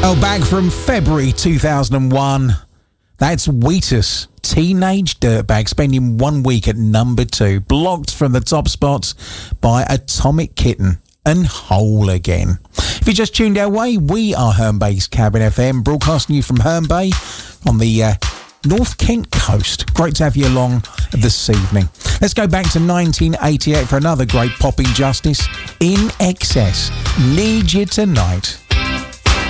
Back from February 2001. That's Wheatus, Teenage Dirtbag, spending 1 week at number 2, blocked from the top spots by Atomic Kitten and Whole Again. If you just tuned our way, we are Herne Bay's Cabin FM, broadcasting you from Herne Bay on the North Kent coast. Great to have you along this evening. Let's go back to 1988 for another great pop injustice. In Excess, Need You Tonight.